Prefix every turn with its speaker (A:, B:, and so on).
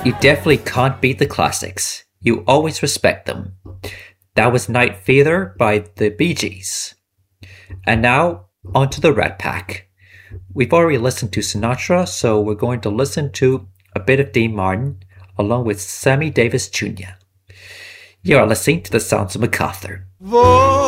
A: You definitely can't beat the classics. You always respect them. That was Night Fever by the Bee Gees. And now, on to the Rat Pack. We've already listened to Sinatra, so we're going to listen to a bit of Dean Martin, along with Sammy Davis Jr. You are listening to the Sounds of MacArthur.